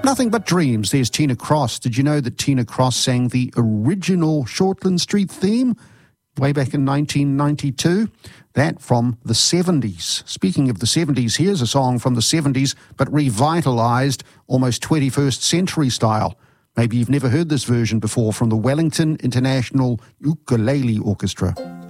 Nothing But Dreams. There's Tina Cross. Did you know that Tina Cross sang the original Shortland Street theme way back in 1992? That from the 70s. Speaking of the 70s, here's a song from the 70s, but revitalised, almost 21st century style. Maybe you've never heard this version before, from the Wellington International Ukulele Orchestra.